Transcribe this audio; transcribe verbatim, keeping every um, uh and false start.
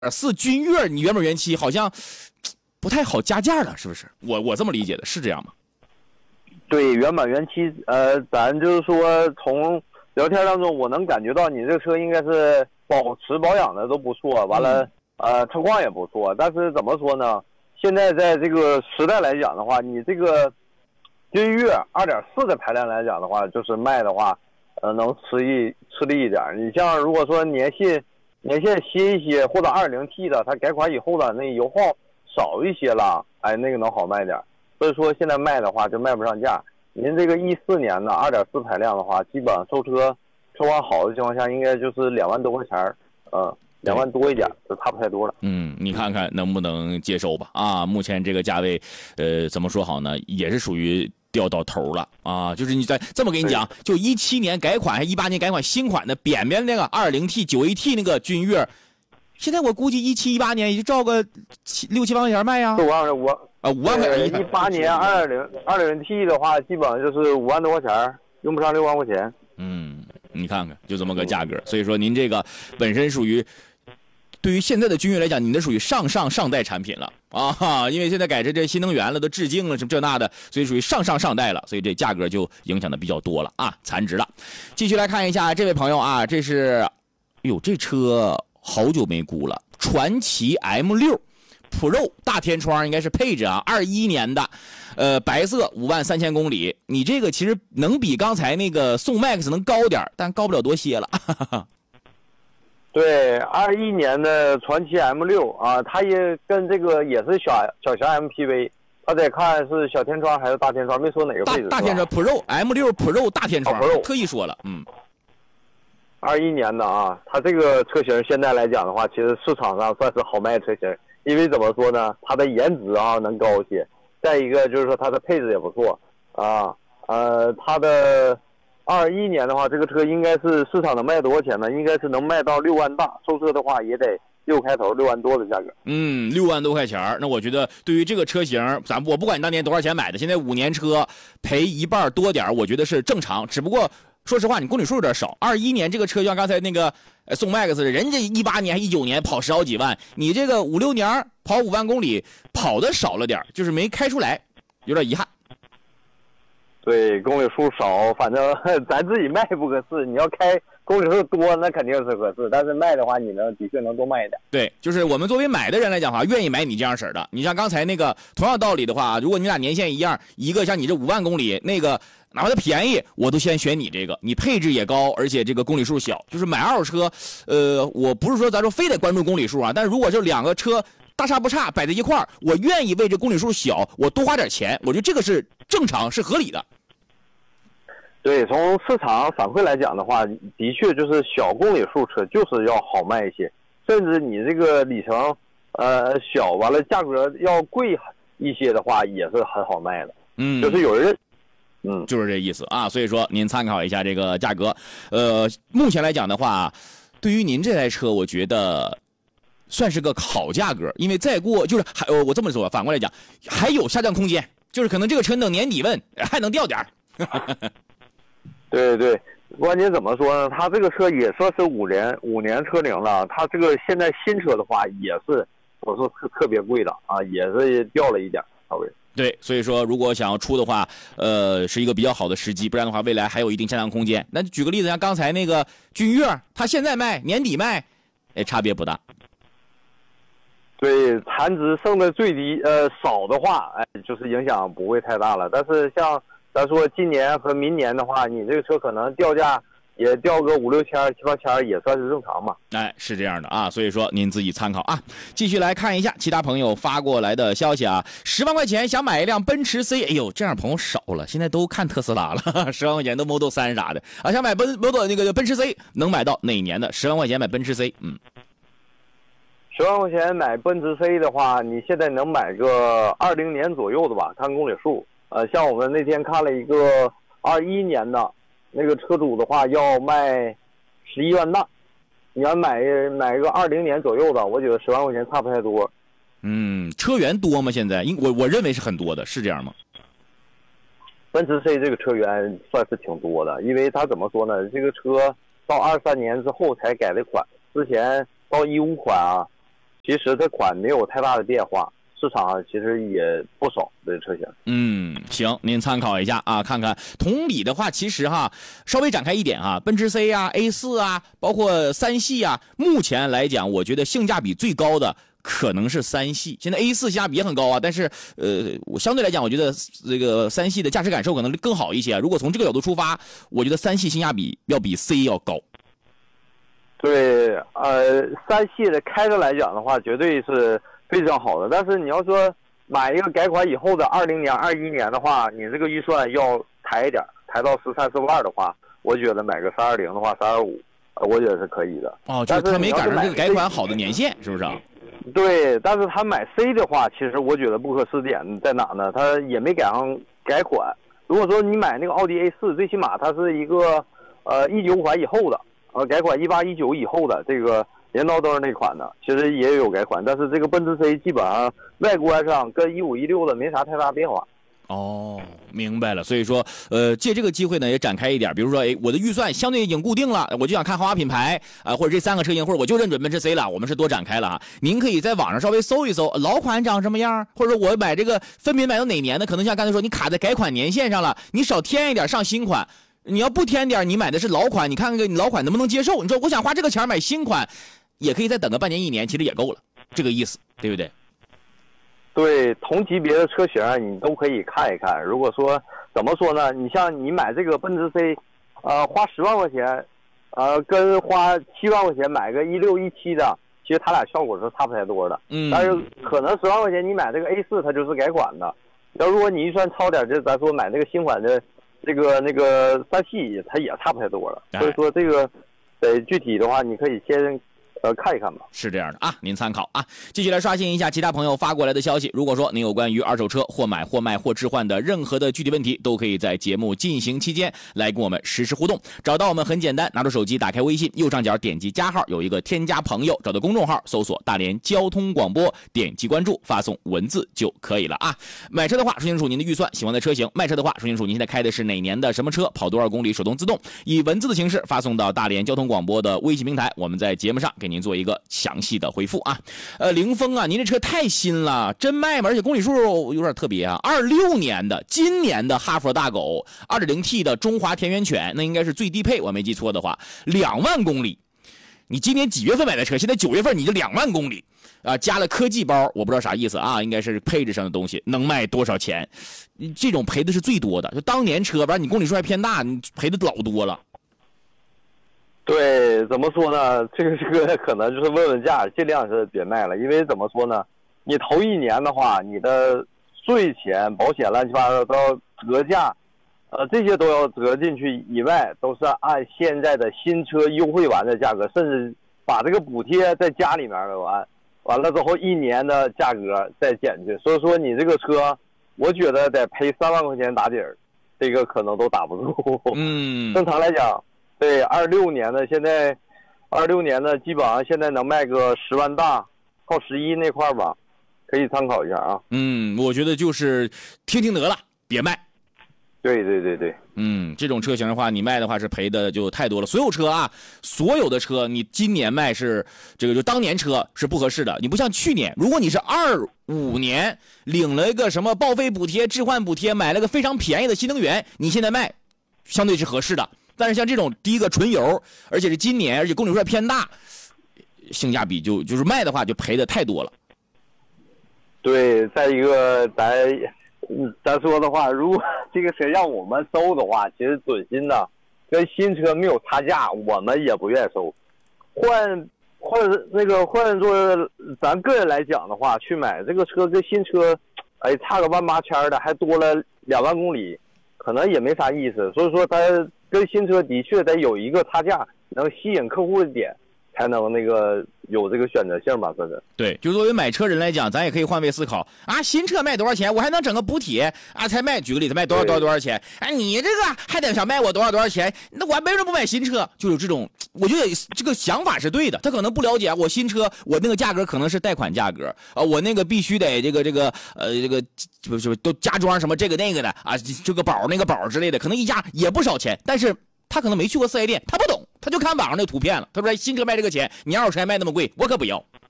四君越，你原本原漆好像不太好加价了，是不是？我我这么理解的，是这样吗？ 对，原版原漆，呃，咱就是说从聊天当中，我能感觉到你这个车应该是保持保养的都不错，完了，呃，车况也不错。但是怎么说呢？现在在这个时代来讲的话，你这个君越 二点四 的排量来讲的话，就是卖的话，呃，能吃一吃力一点。你像如果说年限年限新一些，或者 二点零 T 的，它改款以后的那油耗少一些了，哎，那个能好卖点。所以说现在卖的话就卖不上价。您这个一四年的 二点四 排量的话，基本上售车车况好的情况下，应该就是两万多块钱儿，嗯，两万多一点，就差不太多了。 嗯，你看看能不能接受吧？啊，目前这个价位，呃，怎么说好呢？也是属于掉到头了啊！就是你在这么跟你讲，就一七年改款还一八年改款新款的扁扁那个 二点零 T 九 A T 那个君越，现在我估计一七一八年也就照个七六七万块钱卖呀。 五万五啊，五万块钱。 一八年二零二零 T 的话，基本上就是五万多块钱，用不上六万块钱。 嗯，你看看，就这么个价格。所以说，您这个本身属于对于现在的君越来讲，您这属于上上上代产品了啊，因为现在改成这新能源了，都致敬了什么这那的，所以属于上上上代了，所以这价格就影响的比较多了啊，残值了。继续来看一下这位朋友啊，这是，哟，这车好久没估了，传祺 M 六。Pro 大天窗应该是配置啊，二一年的，呃，白色五万三千公里，你这个其实能比刚才那个宋 Max 能高点，但高不了多些了。 对，二一年的传祺 M 六啊，它也跟这个也是小小型 M P V， 他得看是小天窗还是大天窗，没说哪个配置。 大大天窗 Pro M 六 Pro 大天窗， 哦、 特意说了，嗯。 二一年的啊，它这个车型现在来讲的话，其实市场上算是好卖车型。因为怎么说呢，它的颜值啊能高些，再一个就是说它的配置也不错啊，呃，它的二一年的话，这个车应该是市场能卖多少钱呢？应该是能卖到六万大，售车的话也得六开头，六万多的价格。 嗯，六万多块钱，那我觉得对于这个车型，咱我不管你当年多少钱买的，现在五年车赔一半多点，我觉得是正常，只不过。说实话，你公里数有点少。二一年这个车像刚才那个宋 Max 人家一八年还一九年跑十好几万，你这个五六年跑五万公里，跑的少了点，就是没开出来，有点遗憾。 对，公里数少，反正咱自己卖不合适。你要开公里数多，那肯定是合适。但是卖的话，你能的确能多卖一点。 对，就是我们作为买的人来讲的话，愿意买你这样式的。你像刚才那个同样道理的话，如果你俩年限一样，一个像你这五万公里，那个。哪怕它便宜，我都先选你这个，你配置也高，而且这个公里数小。就是买二手车，呃，我不是说咱说非得关注公里数啊，但是如果这两个车大差不差摆在一块儿，我愿意为这公里数小，我多花点钱，我觉得这个是正常，是合理的。 对，从市场反馈来讲的话，的确就是小公里数车就是要好卖一些，甚至你这个里程，呃，小完了价格要贵一些的话，也是很好卖的。 嗯， 就是有人。嗯， 就是这意思啊，所以说您参考一下这个价格。呃，目前来讲的话，对于您这台车，我觉得算是个好价格，因为再过就是还我这么说，反过来讲还有下降空间，就是可能这个车等年底问还能掉点儿。 对对，关键怎么说呢？它这个车也算是五年五年车龄了，它这个现在新车的话也是我说特特别贵的啊，也是掉了一点稍微。 对，所以说如果想要出的话，呃，是一个比较好的时机，不然的话，未来还有一定下降空间。那举个例子，像刚才那个君越，它现在卖，年底卖，哎，差别不大。 对，残值剩的最低，呃，少的话，哎，就是影响不会太大了。但是像咱说今年和明年的话，你这个车可能掉价也掉个五六千、七八千，也算是正常嘛。 哎，是这样的啊，所以说您自己参考啊。继续来看一下其他朋友发过来的消息啊，十万块钱想买一辆奔驰 C， 哎呦，这样朋友少了，现在都看特斯拉了，十万块钱都 Model 三啥的啊，想买奔 Model 那个奔驰 C， 能买到哪一年的？十万块钱买奔驰 C， 嗯， 十万块钱买奔驰 C 的话，你现在能买个二零年左右的吧？看公里数，呃，像我们那天看了一个二一年的。那个车主的话要卖十一万大，你要买买一个二零年左右的，我觉得十万块钱差不太多。 嗯，车源多吗？现在，因我我认为是很多的，是这样吗？ 奔驰 C 这个车源算是挺多的，因为它怎么说呢？这个车到二三年之后才改的款，之前到一五款啊， 其实这款没有太大的变化，市场上其实也不少这车型。 嗯，行，您参考一下啊，看看。同理的话，其实哈，稍微展开一点啊，奔驰 C 啊、A 四 啊，包括三系啊，目前来讲，我觉得性价比最高的可能是三系。现在 A 四 性价比也很高啊，但是呃，我相对来讲，我觉得这个三系的驾驶感受可能更好一些。如果从这个角度出发，我觉得三系性价比要比 C 要高。 对，呃，三系的开着来讲的话，绝对是非常好的。但是你要说买一个改款以后的二零年、二一年的话，你这个预算要抬一点，抬到十三四万的话，我觉得买个三二零的话，三二五，我觉得是可以的。 哦，就是他没赶上这个改款好的年限，是不是啊？ 对，但是他买 C 的话，其实我觉得不可思点在哪呢？他也没赶上改款。如果说你买那个奥迪 A 四，最起码它是一个呃一九款以后的。呃，改款一八一九以后的这个镰刀灯那款的，其实也有改款，但是这个奔驰 C 基本上外观上跟一五一六的没啥太大变化。 哦，明白了。所以说，呃，借这个机会呢，也展开一点，比如说，哎，我的预算相对已经固定了，我就想看豪华品牌啊、呃，或者这三个车型，或者我就认准奔驰 C 了，我们是多展开了哈。您可以在网上稍微搜一搜老款长什么样，或者说我买这个分别买到哪年的，可能像刚才说你卡在改款年限上了，你少添一点上新款。你要不添点，你买的是老款，你看看你老款能不能接受？你说我想花这个钱买新款，也可以再等个半年一年，其实也够了，这个意思，对不对？ 对，同级别的车型你都可以看一看。如果说怎么说呢？你像你买这个奔驰 C， 呃，花十万块钱，呃，跟花七万块钱买个一六一七的，其实它俩效果是差不太多的。 嗯。 但是可能十万块钱你买这个 A 四，它就是改款的。要如果你预算超点，就咱说买这个新款的。这个那个三系它也差不太多了，所以说这个，呃，具体的话你可以先呃看一看吧。 是这样的啊，您参考啊。继续来刷新一下其他朋友发过来的消息。如果说您有关于二手车或买或卖或置换的任何的具体问题，都可以在节目进行期间来跟我们实时互动。找到我们很简单，拿出手机打开微信，右上角点击加号，有一个添加朋友，找到公众号，搜索大连交通广播，点击关注，发送文字就可以了啊。买车的话说清楚您的预算、喜欢的车型；卖车的话说清楚您现在开的是哪年的什么车，跑多少公里，手动自动，以文字的形式发送到大连交通广播的微信平台，我们在节目上给您做一个详细的回复啊。呃，凌峰啊，您这车太新了，真卖吗？而且公里数有点特别啊，二六年的，今年的哈佛大狗 二点零 T 的中华田园犬，那应该是最低配，我没记错的话，两万公里。你今年几月份买的车？现在九月份你就两万公里啊，加了科技包，我不知道啥意思啊，应该是配置上的东西，能卖多少钱？这种赔的是最多的，就当年车，不然你公里数还偏大，你赔的老多了。 对，怎么说呢？这个这个可能就是问问价，尽量是别卖了，因为怎么说呢？你头一年的话，你的税钱、保险乱七八糟都要折价，呃，这些都要折进去以外，都是按现在的新车优惠完的价格，甚至把这个补贴再加里面完，完了之后一年的价格再减去。所以说你这个车，我觉得得赔三万块钱打底儿，这个可能都打不住。 嗯， 正常来讲。对，二六年的现在，二六年的基本上现在能卖个十万大，靠十一那块吧，可以参考一下啊。 嗯，我觉得就是听听得了，别卖。 对对对对， 嗯，这种车型的话，你卖的话是赔的就太多了。所有车啊，所有的车，你今年卖是这个就当年车是不合适的。你不像去年，如果你是二五年领了一个什么报废补贴、置换补贴，买了个非常便宜的新能源，你现在卖相对是合适的。但是像这种第一个纯油，而且是今年，而且公里数偏大，性价比就就是卖的话就赔的太多了。 对，再一个咱咱说的话，如果这个车让我们收的话，其实准心的跟新车没有差价，我们也不愿意收。换换那个换做咱个人来讲的话，去买这个车跟新车，哎，差个万八千的，还多了两万公里，可能也没啥意思。所以说它跟新车的确得有一个差价，能吸引客户的点，才能那个有这个选择性吧，算是。 对，就作为买车人来讲，咱也可以换位思考啊，新车卖多少钱，我还能整个补贴啊，才卖，举个例子，卖多少多少多少钱，哎，你这个还得想卖我多少多少钱，那我还没人不买新车，就有这种，我觉得这个想法是对的，他可能不了解我新车，我那个价格可能是贷款价格啊，我那个必须得这个这个呃这个不是都加装什么这个那个的啊，这个宝那个宝之类的，可能一加也不少钱，但是他可能没去过四 S 店，他不懂，他就看网上那图片了，他说新车卖这个钱，你二手车还卖那么贵，我可不要。